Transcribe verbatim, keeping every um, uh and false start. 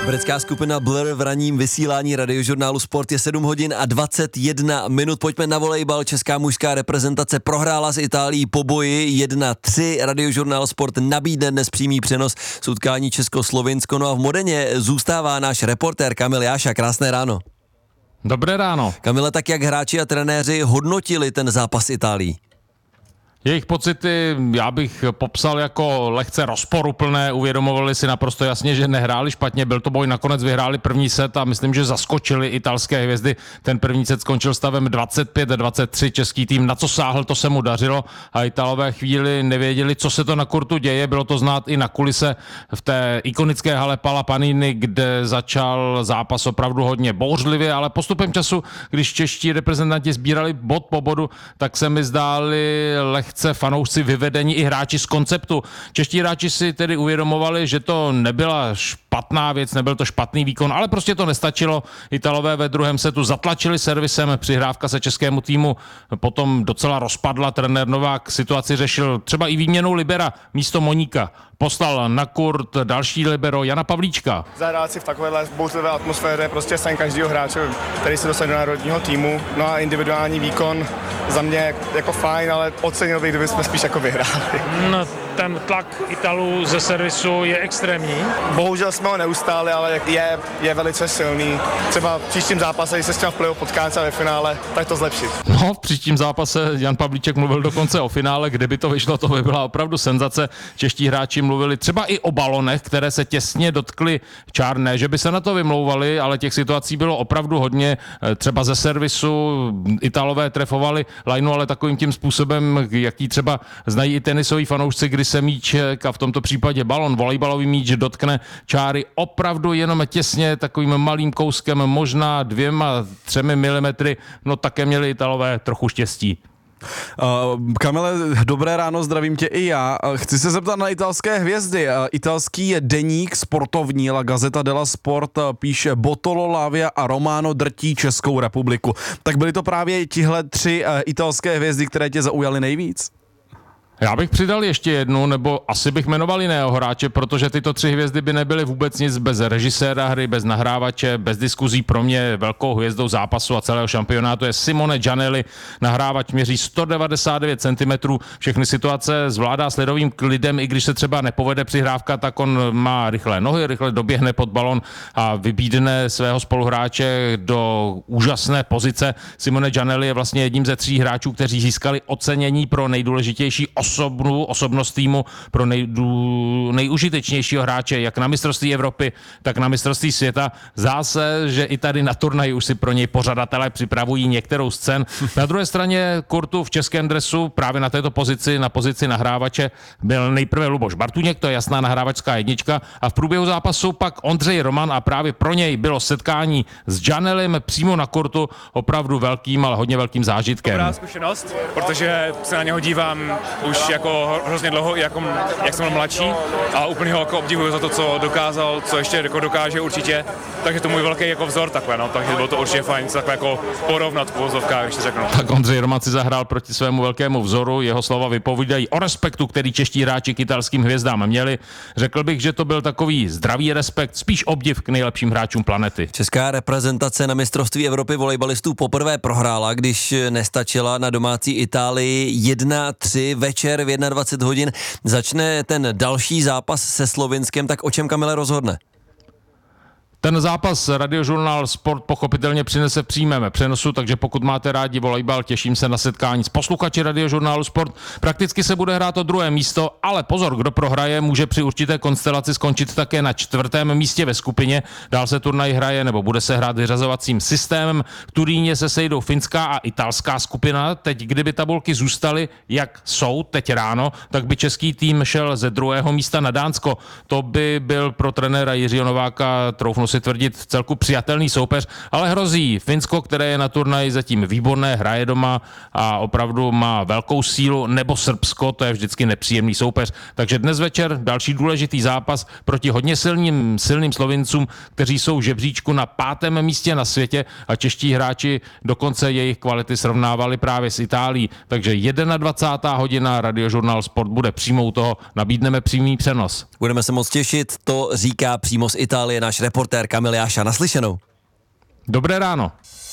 Britská skupina Blur v ranním vysílání radiožurnálu Sport je sedm hodin a dvacet jedna minut. Pojďme na volejbal. Česká mužská reprezentace prohrála s Itálií po boji jedna tři. Radiožurnál Sport nabídne dnes přímý přenos z utkání Česko-Slovinsko. No a v Modeně zůstává náš reportér Kamil Jáša. Krásné ráno. Dobré ráno. Kamile, tak jak hráči a trenéři hodnotili ten zápas Itálií? Jejich pocity já bych popsal jako lehce rozporuplné, uvědomovali si naprosto jasně, že nehráli špatně, byl to boj, nakonec vyhráli první set a myslím, že zaskočili italské hvězdy. Ten první set skončil stavem dvacet pět dvacet tři, český tým na co sáhl, to se mu dařilo a Italové chvíli nevěděli, co se to na kurtu děje, bylo to znát i na kulise v té ikonické hale Pala Panini, kde začal zápas opravdu hodně bouřlivě, ale postupem času, když čeští reprezentanti sbírali bod po bodu, tak se mi zdáli lehce fanoušci vyvedení i hráči z konceptu. Čeští hráči si tedy uvědomovali, že to nebyla špatná věc, nebyl to špatný výkon, ale prostě to nestačilo. Italové ve druhém setu zatlačili servisem, přihrávka se českému týmu potom docela rozpadla, trenér Novák situaci řešil třeba i výměnou libera místo Moníka. Poslal na kurt další libero Jana Pavlíčka. Zahrát si v takovéhle bouřlivé atmosféře prostě sen každého hráče, který se dostane do národního týmu. No a individuální výkon za mě jako fajn, ale ocenil bych, kdyby jsme spíš jako vyhráli. No, ten tlak Italů ze servisu je extrémní. Bohužel jsme ho neustáli, ale je, je velice silný. Třeba v příštím zápase, když se s těma v playoff potkáme ve finále, tak to zlepšit. No, v příštím zápase Jan Pavlíček mluvil dokonce o finále, kdyby to vyšlo, to by byla opravdu senzace. Čeští hráči mluvili třeba i o balonech, které se těsně dotkly čárné, že by se na to vymlouvali, ale těch situací bylo opravdu hodně. Třeba ze servisu Italové trefovali lajnu, ale takovým tím způsobem, jaký třeba znají i tenisoví fanoušci, kdy se míč, a v tomto případě balon, volejbalový míč dotkne čáry opravdu jenom těsně, takovým malým kouskem, možná dvěma, třemi milimetry, no také měli Italové trochu štěstí. Uh, Kamile, dobré ráno, zdravím tě i já. Chci se zeptat na italské hvězdy. Uh, italský deník sportovní La Gazzetta della Sport píše: Botolo, Lavia a Romano drtí Českou republiku. Tak byly to právě tihle tři uh, italské hvězdy, které tě zaujaly nejvíc? Já bych přidal ještě jednu, nebo asi bych jmenoval jiného hráče, protože tyto tři hvězdy by nebyly vůbec nic bez režiséra hry, bez nahrávače, bez diskuzí. Pro mě velkou hvězdou zápasu a celého šampionátu je Simone Giannelli. Nahrávač měří sto devadesát devět centimetrů, všechny situace zvládá s ledovým klidem, i když se třeba nepovede přihrávka, tak on má rychlé nohy, rychle doběhne pod balon a vybídne svého spoluhráče do úžasné pozice. Simone Giannelli je vlastně jedním ze tří hráčů, kteří získali ocenění pro nejdůležitější osobnu, osobnost týmu, pro nejdu, nejužitečnějšího hráče, jak na mistrovství Evropy, tak na mistrovství světa. Zdá se, že i tady na turnaji už si pro něj pořadatelé připravují některou scén. Na druhé straně kurtu v českém dresu právě na této pozici, na pozici nahrávače, byl nejprve Luboš Bartuněk, to je jasná nahrávačská jednička, a v průběhu zápasu pak Ondřej Roman a právě pro něj bylo setkání s Giannellim přímo na kurtu opravdu velkým, ale hodně velkým zážitkem. Dobrá zkušenost, protože se na něho dívám už jako hrozně dlouho, jako, jak jsem byl mladší, a úplně ho jako obdivuju za to, co dokázal, co ještě jako dokáže určitě. Takže to můj velký jako vzor takhle, no, takže bylo to určitě fajn se takhle jako porovnat v uvozovkách, když řeknu. Tak Ondřej Roman si zahrál proti svému velkému vzoru, jeho slova vypovídají o respektu, který čeští hráči k italským hvězdám měli. Řekl bych, že to byl takový zdravý respekt, spíš obdiv k nejlepším hráčům planety. Česká reprezentace na mistrovství Evropy volejbalistů poprvé prohrála, když nestačila na domácí Itálii jedna tři. Večer v dvacet jedna hodin začne ten další zápas se Slovinskem, tak o čem, Kamile, rozhodne? Ten zápas Radiožurnál Sport pochopitelně přinese v přímém přenosu, takže pokud máte rádi volejbal, těším se na setkání s posluchači Radiožurnálu Sport. Prakticky se bude hrát o druhé místo, ale pozor, kdo prohraje, může při určité konstelaci skončit také na čtvrtém místě ve skupině. Dál se turnaj hraje nebo bude se hrát vyřazovacím systémem. V Turíně se sejdou finská a italská skupina. Teď, kdyby tabulky zůstaly, jak jsou teď ráno, tak by český tým šel ze druhého místa na Dánsko. To by byl pro trenéra Jiřího Nováka, troufnu si tvrdit v celku přijatelný soupeř, ale hrozí Finsko, které je na turnaji zatím výborné, hraje doma a opravdu má velkou sílu, nebo Srbsko, to je vždycky nepříjemný soupeř. Takže dnes večer další důležitý zápas proti hodně silným, silným Slovincům, kteří jsou v žebříčku na pátém místě na světě a čeští hráči dokonce jejich kvality srovnávali právě s Itálií. Takže dvacátá jedna hodina, Radiožurnál Sport bude přímo u toho, nabídneme přímý přenos. Budeme se moc těšit, to říká přímo z Itálie náš reportér Kamil Jáša. Naslyšenou. Dobré ráno.